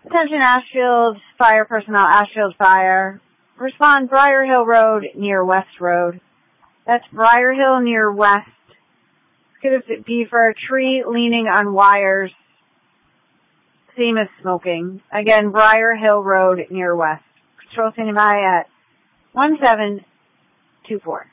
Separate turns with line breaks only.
Attention Ashfield fire personnel, Ashfield Fire. Respond Briar Hill Road near West Road. That's Briar Hill near West. Could it be for a tree leaning on wires? Same as smoking. Again, Briar Hill Road near West. Control standing by at 1724.